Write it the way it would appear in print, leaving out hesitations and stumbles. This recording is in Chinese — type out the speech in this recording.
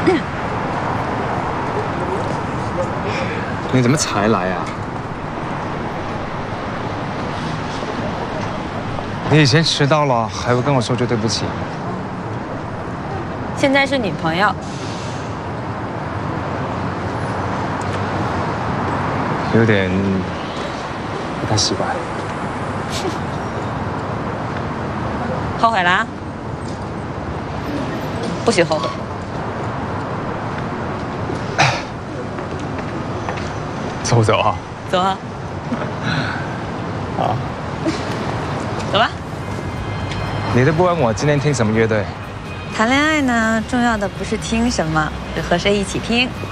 你怎么才来啊？你以前迟到了还会跟我说句对不起。 现在是女朋友。 有点不太习惯。 后悔啦？不许后悔。 走不走啊？ 走啊！ 好， 走吧。 你都不问我今天听什么乐队？ 谈恋爱呢，重要的不是听什么，是和谁一起听。